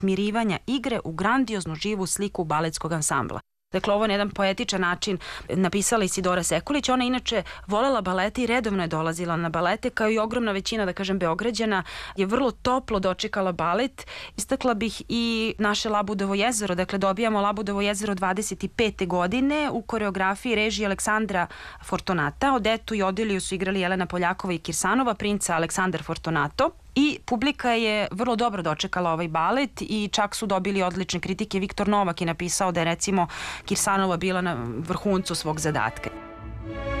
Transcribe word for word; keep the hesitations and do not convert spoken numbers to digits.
smirivanja igre u grandioznu živu sliku baletskog ansambla. Dakle, ovo je na jedan poetičan način napisala Isidora Sekulić. Ona inače volela balete i redovno je dolazila na balete, kao i ogromna većina, da kažem, Beograđana, je vrlo toplo dočekala balet. Istakla bih i naše Labudovo jezero. Dakle, dobijamo Labudovo jezero dvadeset pete godine u koreografiji režije Aleksandra Fortunata. Odetu i Odiliju su igrali Jelena Poljakova i Kirsanova, princa Aleksandar Fortunato. I publika je vrlo dobro dočekala ovaj balet i čak su dobili odlične kritike. Viktor Novak je napisao da je, recimo, Kirsanova bila na vrhuncu svog zadatka.